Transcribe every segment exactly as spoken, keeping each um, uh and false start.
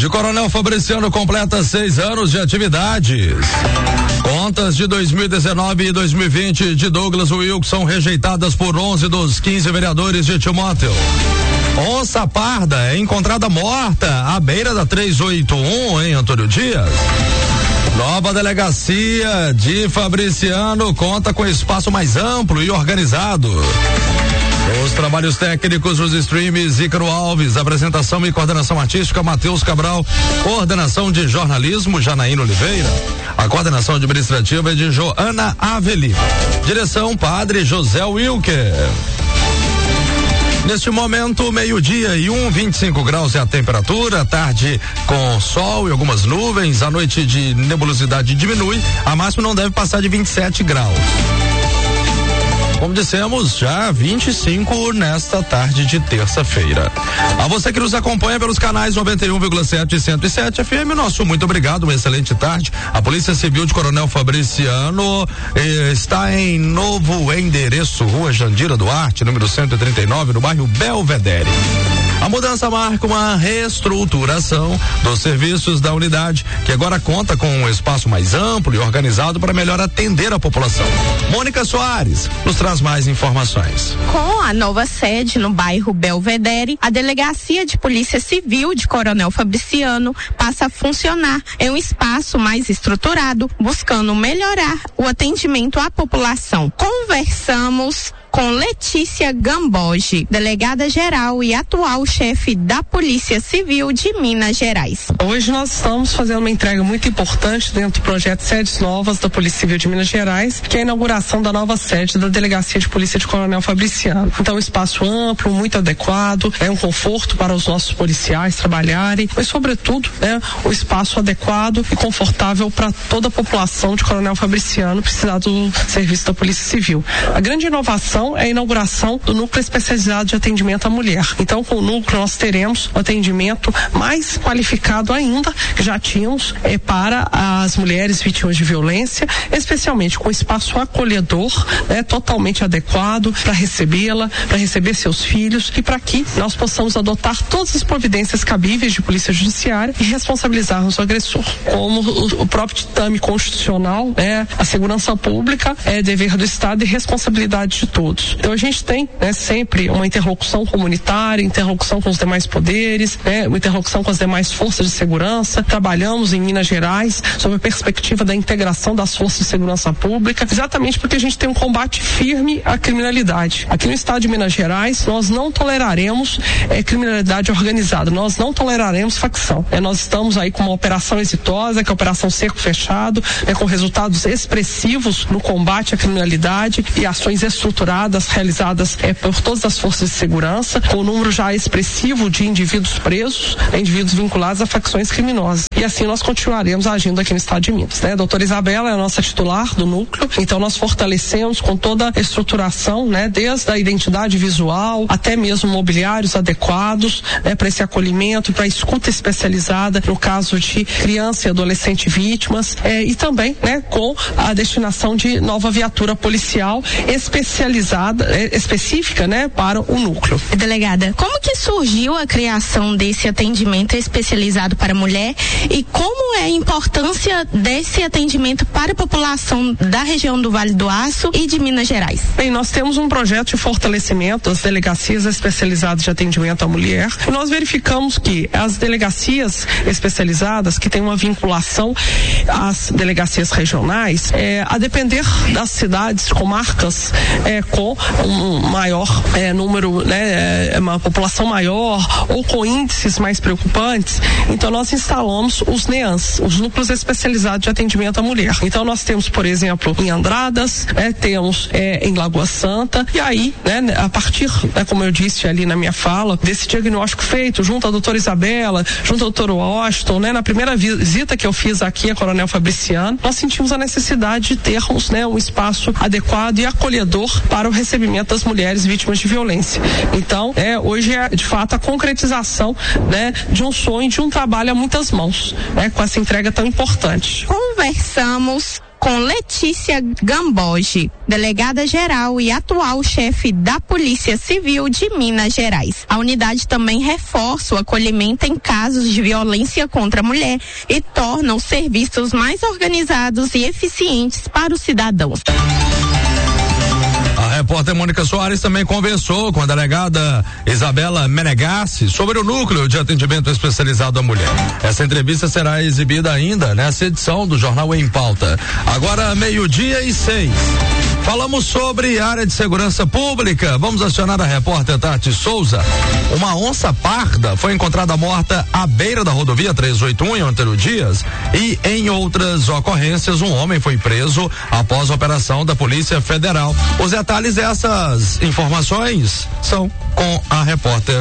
de Coronel Fabriciano completa seis anos de atividades. Contas de dois mil e dezenove e dois mil e vinte de Douglas Wilson rejeitadas por onze dos quinze vereadores de Timóteo. Onça parda é encontrada morta à beira da trezentos e oitenta e um em Antônio Dias. Nova delegacia de Fabriciano conta com espaço mais amplo e organizado. Os trabalhos técnicos dos streams Ícaro Alves, apresentação e coordenação artística Matheus Cabral, coordenação de jornalismo Janaína Oliveira, a coordenação administrativa é de Joana Aveli, direção Padre José Wilker. Neste momento, meio-dia e um, vinte e cinco graus é a temperatura, tarde com sol e algumas nuvens, a noite de nebulosidade diminui, a máxima não deve passar de vinte e sete graus. Como dissemos, já vinte e cinco nesta tarde de terça-feira. A você que nos acompanha pelos canais noventa e um vírgula sete e cento e sete F M, nosso muito obrigado, uma excelente tarde. A Polícia Civil de Coronel Fabriciano eh, está em novo endereço, Rua Jandira Duarte, número cento e trinta e nove, no bairro Belvedere. A mudança marca uma reestruturação dos serviços da unidade, que agora conta com um espaço mais amplo e organizado para melhor atender a população. Mônica Soares nos traz mais informações. Com a nova sede no bairro Belvedere, a Delegacia de Polícia Civil de Coronel Fabriciano passa a funcionar em um espaço mais estruturado, buscando melhorar o atendimento à população. Conversamos com Letícia Gamboge, delegada geral e atual chefe da Polícia Civil de Minas Gerais. Hoje nós estamos fazendo uma entrega muito importante dentro do projeto Sedes Novas da Polícia Civil de Minas Gerais, que é a inauguração da nova sede da Delegacia de Polícia de Coronel Fabriciano. Então, um espaço amplo, muito adequado, é um conforto para os nossos policiais trabalharem, mas sobretudo, né, o espaço adequado e confortável para toda a população de Coronel Fabriciano precisar do serviço da Polícia Civil. A grande inovação é a inauguração do núcleo especializado de atendimento à mulher. Então, com o núcleo nós teremos o atendimento mais qualificado ainda que já tínhamos é, para as mulheres vítimas de violência, especialmente com espaço acolhedor, né, totalmente adequado para recebê-la, para receber seus filhos e para que nós possamos adotar todas as providências cabíveis de polícia judiciária e responsabilizarmos o agressor. Como o, o próprio ditame constitucional, né, a segurança pública é dever do Estado e responsabilidade de todos. Então a gente tem, né, sempre uma interlocução comunitária, interlocução com os demais poderes, né, uma interlocução com as demais forças de segurança. Trabalhamos em Minas Gerais sob a perspectiva da integração das forças de segurança pública, exatamente porque a gente tem um combate firme à criminalidade. Aqui no estado de Minas Gerais nós não toleraremos eh, criminalidade organizada, nós não toleraremos facção. Eh, nós estamos aí com uma operação exitosa, que é a Operação Cerco Fechado, eh, com resultados expressivos no combate à criminalidade e ações estruturadas realizadas é, por todas as forças de segurança, com um número já expressivo de indivíduos presos, é, indivíduos vinculados a facções criminosas. E assim nós continuaremos agindo aqui no estado de Minas. Né? A doutora Isabela é a nossa titular do núcleo, então nós fortalecemos com toda a estruturação, né, desde a identidade visual até mesmo mobiliários adequados, né, para esse acolhimento, para a escuta especializada no caso de criança e adolescente vítimas, é, e também, né, com a destinação de nova viatura policial especializada específica, né, para o núcleo. Delegada, como que surgiu a criação desse atendimento especializado para a mulher e como é a importância desse atendimento para a população da região do Vale do Aço e de Minas Gerais? Bem, nós temos um projeto de fortalecimento das delegacias especializadas de atendimento à mulher e nós verificamos que as delegacias especializadas que têm uma vinculação às delegacias regionais, é, a depender das cidades, comarcas, é, com um maior é, número, né, é, uma população maior ou com índices mais preocupantes, então nós instalamos os NEANs, os núcleos especializados de atendimento à mulher. Então nós temos, por exemplo, em Andradas, é, temos é, em Lagoa Santa, e aí, né, a partir, né, como eu disse ali na minha fala, desse diagnóstico feito junto à doutora Isabela, junto ao doutor Washington, né, na primeira visita que eu fiz aqui a Coronel Fabriciano, nós sentimos a necessidade de termos, né, um espaço adequado e acolhedor para o recebimento das mulheres vítimas de violência. Então, é, hoje é de fato a concretização, né, de um sonho, de um trabalho a muitas mãos, né, com essa entrega tão importante. Conversamos com Letícia Gamboge, delegada-geral e atual chefe da Polícia Civil de Minas Gerais. A unidade também reforça o acolhimento em casos de violência contra a mulher e torna os serviços mais organizados e eficientes para os cidadãos. A repórter Mônica Soares também conversou com a delegada Isabela Menegassi sobre o núcleo de atendimento especializado à mulher. Essa entrevista será exibida ainda nessa edição do Jornal Em Pauta. Agora, meio-dia e seis. Falamos sobre área de segurança pública. Vamos acionar a repórter Tati Souza. Uma onça parda foi encontrada morta à beira da rodovia trezentos e oitenta e um em Antero Dias, e em outras ocorrências um homem foi preso após a operação da Polícia Federal. Os detalhes dessas informações são com a repórter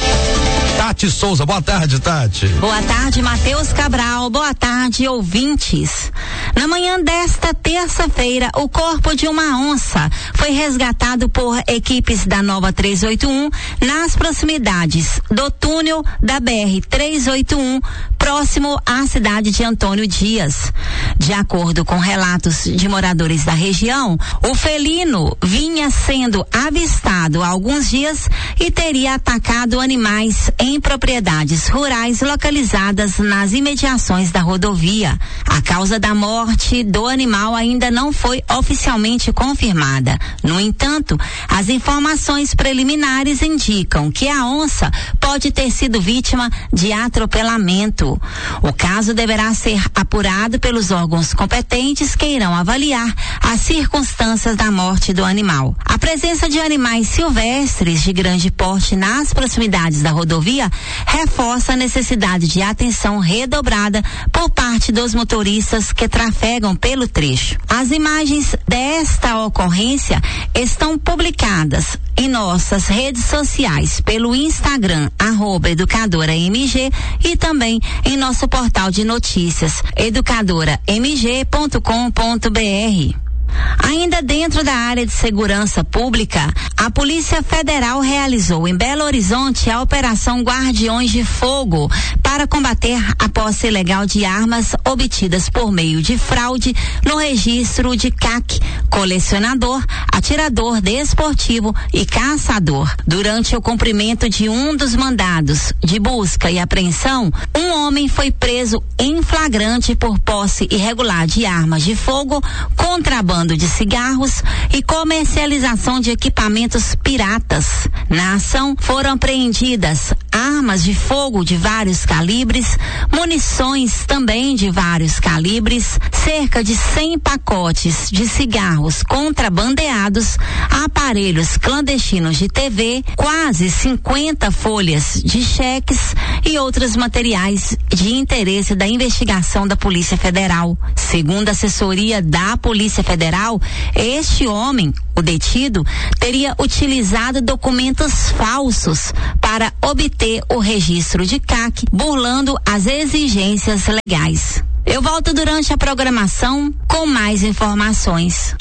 Tati Souza. Boa tarde, Tati. Boa tarde, Matheus Cabral. Boa tarde, ouvintes. Na manhã desta terça-feira, o corpo de uma onça foi resgatado por equipes da Nova trezentos e oitenta e um nas proximidades do túnel da B R trezentos e oitenta e um, próximo à cidade de Antônio Dias. De acordo com relatos de moradores da região, o felino vinha sendo avistado há alguns dias e teria atacado animais em propriedades rurais localizadas nas imediações da rodovia. A causa da morte do animal ainda não foi oficialmente confirmada. No entanto, as informações preliminares indicam que a onça pode ter sido vítima de atropelamento. O caso deverá ser apurado pelos órgãos competentes que irão avaliar as circunstâncias da morte do animal. A presença de animais silvestres de grande porte nas proximidades da rodovia reforça a necessidade de atenção redobrada por parte dos motoristas que trafegam pelo trecho. As imagens desta ocorrência estão publicadas em nossas redes sociais pelo Instagram, arroba educadora M G, e também em nosso portal de notícias, educadora m g ponto com ponto b r. Ainda dentro da área de segurança pública, a Polícia Federal realizou em Belo Horizonte a Operação Guardiões de Fogo para combater a posse ilegal de armas obtidas por meio de fraude no registro de C A C, colecionador, atirador desportivo e caçador. Durante o cumprimento de um dos mandados de busca e apreensão, um homem foi preso em flagrante por posse irregular de armas de fogo, contrabando de cigarros e comercialização de equipamentos piratas. Na ação foram apreendidas armas de fogo de vários calibres, munições também de vários calibres, cerca de cem pacotes de cigarros contrabandeados, aparelhos clandestinos de T V, quase cinquenta folhas de cheques e outros materiais de interesse da investigação da Polícia Federal. Segundo a assessoria da Polícia Federal, este homem, o detido, teria utilizado documentos falsos para obter o registro de C A C, burlando as exigências legais. Eu volto durante a programação com mais informações.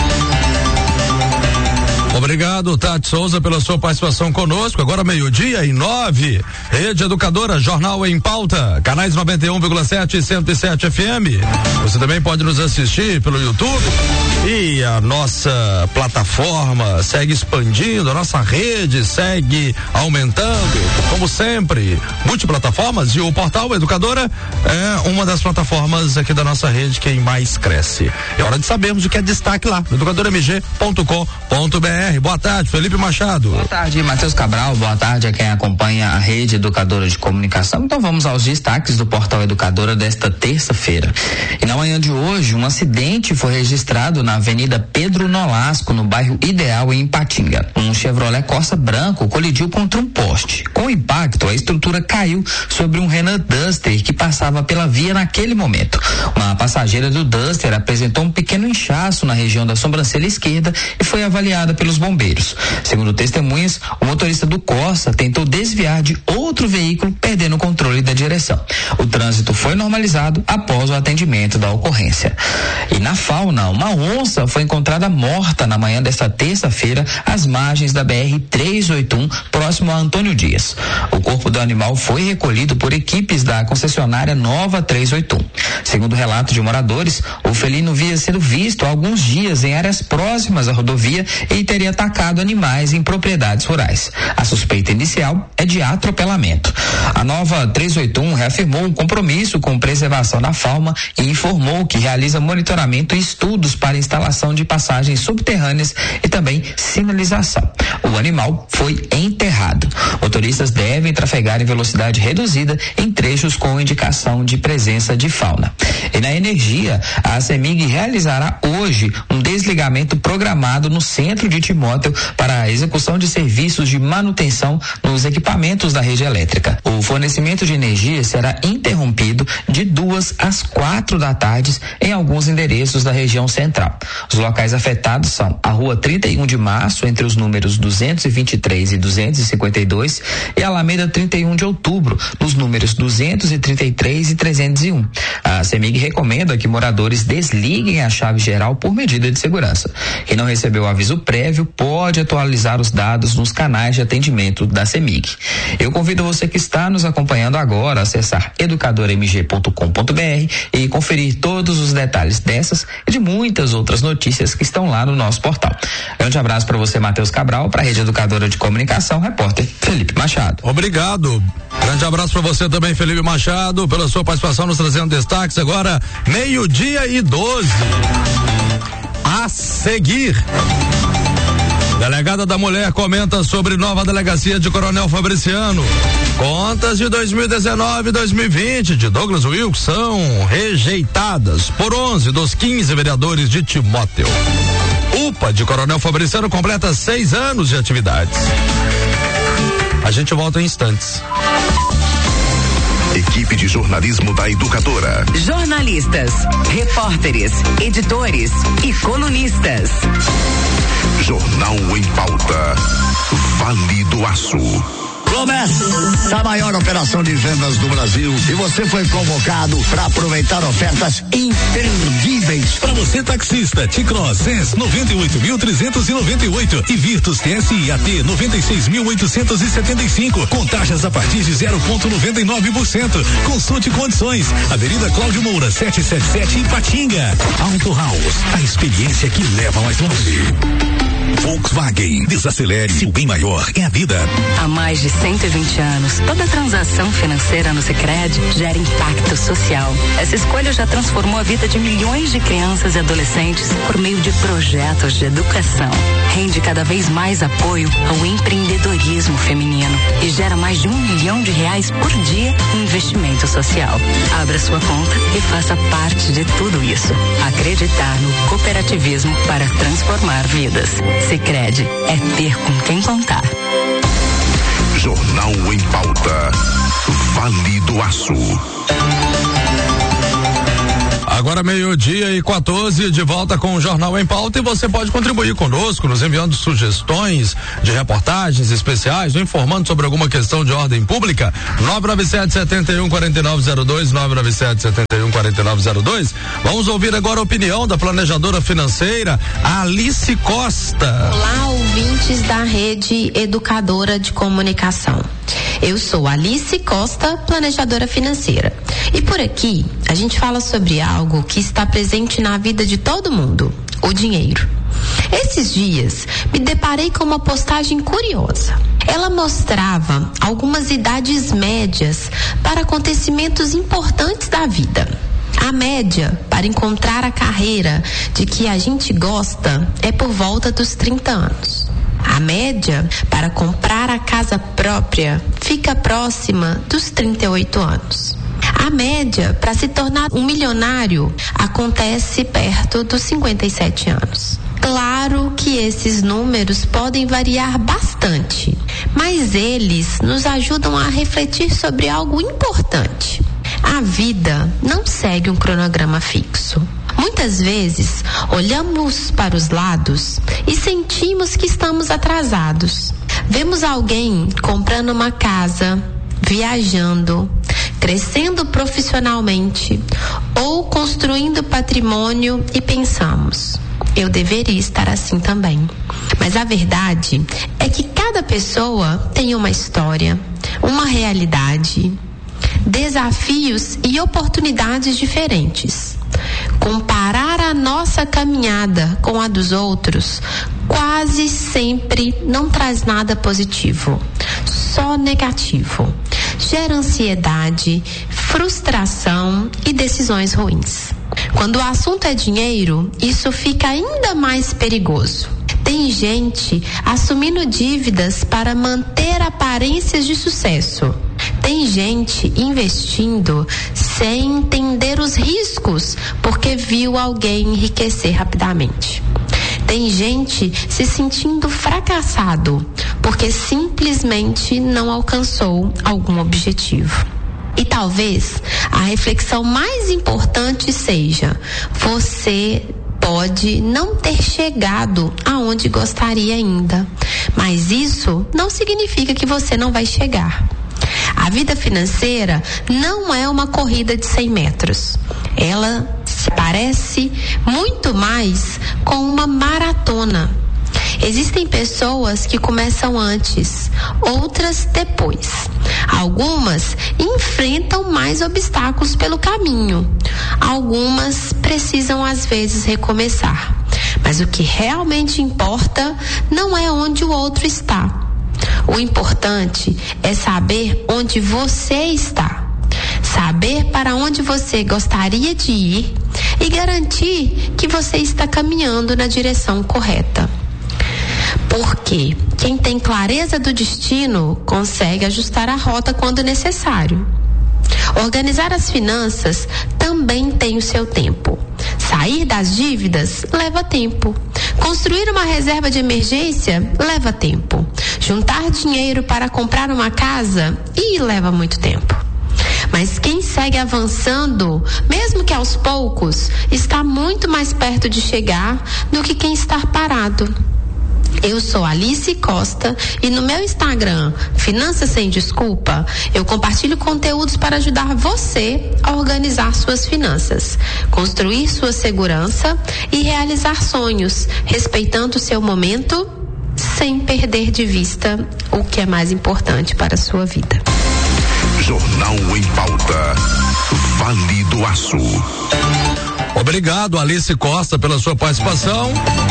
Obrigado, Tati Souza, pela sua participação conosco. Agora meio-dia e nove. Rede Educadora, Jornal Em Pauta, canais noventa e um vírgula sete e cento e sete F M. Você também pode nos assistir pelo YouTube. E a nossa plataforma segue expandindo, a nossa rede segue aumentando, como sempre, multiplataformas, e o portal Educadora é uma das plataformas aqui da nossa rede que mais cresce. É hora de sabermos o que é destaque lá, educadora m g ponto com ponto b r. Boa tarde, Felipe Machado. Boa tarde, Matheus Cabral. Boa tarde a quem acompanha a Rede Educadora de Comunicação. Então vamos aos destaques do portal Educadora desta terça-feira. E na manhã de hoje, um acidente foi registrado na Avenida Pedro Nolasco, no bairro Ideal, em Ipatinga. Um Chevrolet Corsa branco colidiu contra um poste. Com o impacto, a estrutura caiu sobre um Renault Duster que passava pela via naquele momento. Uma passageira do Duster apresentou um pequeno inchaço na região da sobrancelha esquerda e foi avaliada pelo pelos bombeiros. Segundo testemunhas, o motorista do Corsa tentou desviar de outro veículo, perdendo o controle da direção. O trânsito foi normalizado após o atendimento da ocorrência. E na Fauna, uma onça foi encontrada morta na manhã desta terça-feira às margens da B R trezentos e oitenta e um, próximo a Antônio Dias. O corpo do animal foi recolhido por equipes da concessionária Nova trezentos e oitenta e um. Segundo relatos de moradores, o felino havia sido visto há alguns dias em áreas próximas à rodovia e teria atacado animais em propriedades rurais. A suspeita inicial é de atropelamento. A Nova trezentos e oitenta e um reafirmou um compromisso com preservação da fauna e informou que realiza monitoramento e estudos para instalação de passagens subterrâneas e também sinalização. O animal foi enterrado. Motoristas devem trafegar em velocidade reduzida em trechos com indicação de presença de fauna. E na energia, a CEMIG realizará hoje um desligamento programado no centro de Timóteo para a execução de serviços de manutenção nos equipamentos da rede elétrica. O fornecimento de energia será interrompido de duas às quatro da tarde em alguns endereços da região central. Os locais afetados são a Rua trinta e um de Março, entre os números duzentos e vinte e três e duzentos e cinquenta e dois, e a Alameda trinta e um de Outubro, nos números duzentos e trinta e três e trezentos e um. A CEMIG recomenda que moradores desliguem a chave geral por medida de segurança. Quem não recebeu o aviso prévio pode atualizar os dados nos canais de atendimento da CEMIG. Eu convido você que está nos acompanhando agora a acessar educador m g ponto com ponto b r e conferir todos os detalhes dessas e de muitas outras notícias que estão lá no nosso portal. Grande abraço para você, Matheus Cabral, para a Rede Educadora de Comunicação, repórter Felipe Machado. Obrigado. Grande abraço para você também, Felipe Machado, pela sua participação nos trazendo destaques. Agora, meio-dia e doze. A seguir. Delegada da Mulher comenta sobre nova delegacia de Coronel Fabriciano. Contas de dois mil e dezenove e dois mil e vinte de Douglas Wilkes são rejeitadas por onze dos quinze vereadores de Timóteo. U P A de Coronel Fabriciano completa seis anos de atividades. A gente volta em instantes. Equipe de jornalismo da Educadora. Jornalistas, repórteres, editores e colunistas. Jornal em Pauta. Vale do Aço. Começa a maior operação de vendas do Brasil e você foi convocado para aproveitar ofertas imperdíveis. Para você taxista, T-Cross C E S noventa e oito mil trezentos e noventa e oito e Virtus T S I A T noventa e seis mil oitocentos e setenta e cinco com taxas a partir de zero vírgula noventa e nove por cento. Consulte condições. Avenida Cláudio Moura setecentos e setenta e sete em Patinga. Auto House, a experiência que leva mais longe. Volkswagen, desacelere, se o bem maior é a vida. Há mais de cento e vinte anos, toda transação financeira no Sicredi gera impacto social. Essa escolha já transformou a vida de milhões de crianças e adolescentes por meio de projetos de educação. Rende cada vez mais apoio ao empreendedorismo feminino e gera mais de um milhão de reais por dia em investimento social. Abra sua conta e faça parte de tudo isso. Acreditar no cooperativismo para transformar vidas. Sicredi é ter com quem contar. Jornal em Pauta. Vale do Aço. Agora meio-dia e quatorze, de volta com o Jornal em Pauta, e você pode contribuir conosco, nos enviando sugestões de reportagens especiais ou informando sobre alguma questão de ordem pública. nove nove sete, sete um, quatro nove zero dois, nove nove sete, sete um, quatro nove zero dois. Vamos ouvir agora a opinião da planejadora financeira Alice Costa. Olá, ouvintes da Rede Educadora de Comunicação. Eu sou Alice Costa, planejadora financeira. E por aqui, a gente fala sobre algo que está presente na vida de todo mundo: o dinheiro. Esses dias, me deparei com uma postagem curiosa. Ela mostrava algumas idades médias para acontecimentos importantes da vida. A média para encontrar a carreira de que a gente gosta é por volta dos trinta anos. A média para comprar a casa própria fica próxima dos trinta e oito anos. A média para se tornar um milionário acontece perto dos cinquenta e sete anos. Claro que esses números podem variar bastante, mas eles nos ajudam a refletir sobre algo importante. A vida não segue um cronograma fixo. Muitas vezes, olhamos para os lados e sentimos que estamos atrasados. Vemos alguém comprando uma casa, viajando, crescendo profissionalmente ou construindo patrimônio e pensamos: eu deveria estar assim também. Mas a verdade é que cada pessoa tem uma história, uma realidade, desafios e oportunidades diferentes. Comparar a nossa caminhada com a dos outros quase sempre não traz nada positivo, só negativo. Gera ansiedade, frustração e decisões ruins. Quando o assunto é dinheiro, isso fica ainda mais perigoso. Tem gente assumindo dívidas para manter aparências de sucesso. Tem gente investindo sem entender os riscos porque viu alguém enriquecer rapidamente. Tem gente se sentindo fracassado porque simplesmente não alcançou algum objetivo. E talvez a reflexão mais importante seja: você pode não ter chegado aonde gostaria ainda, mas isso não significa que você não vai chegar. A vida financeira não é uma corrida de cem metros. Ela se parece muito mais com uma maratona. Existem pessoas que começam antes, outras depois. Algumas enfrentam mais obstáculos pelo caminho. Algumas precisam às vezes recomeçar. Mas o que realmente importa não é onde o outro está. O importante é saber onde você está. Saber para onde você gostaria de ir e garantir que você está caminhando na direção correta. Porque quem tem clareza do destino consegue ajustar a rota quando necessário. Organizar as finanças também tem o seu tempo. Sair das dívidas leva tempo. Construir uma reserva de emergência leva tempo. Juntar dinheiro para comprar uma casa e leva muito tempo. Mas quem segue avançando, mesmo que aos poucos, está muito mais perto de chegar do que quem está parado. Eu sou Alice Costa e no meu Instagram, Finanças Sem Desculpa, eu compartilho conteúdos para ajudar você a organizar suas finanças, construir sua segurança e realizar sonhos, respeitando o seu momento, sem perder de vista o que é mais importante para a sua vida. Jornal em Pauta. Vale do Aço. Obrigado, Alice Costa, pela sua participação.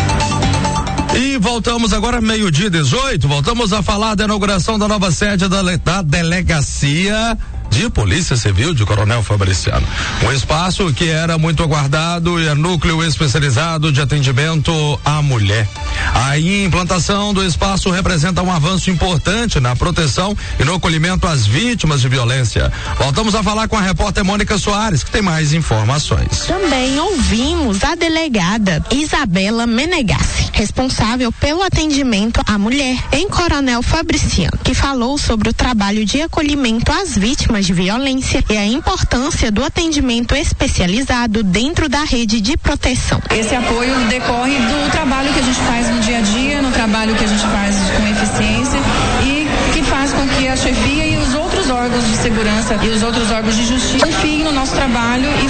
E voltamos agora, meio-dia dezoito, voltamos a falar da inauguração da nova sede da, da Delegacia de Polícia Civil de Coronel Fabriciano. Um espaço que era muito aguardado e é núcleo especializado de atendimento à mulher. A implantação do espaço representa um avanço importante na proteção e no acolhimento às vítimas de violência. Voltamos a falar com a repórter Mônica Soares, que tem mais informações. Também ouvimos a delegada Isabela Menegassi, responsável pelo atendimento à mulher em Coronel Fabriciano, que falou sobre o trabalho de acolhimento às vítimas de violência e a importância do atendimento especializado dentro da rede de proteção. Esse apoio decorre do trabalho que a gente faz no dia a dia, no trabalho que a gente faz com eficiência e que faz com que a chefia e os outros órgãos de segurança e os outros órgãos de justiça confiem no nosso trabalho e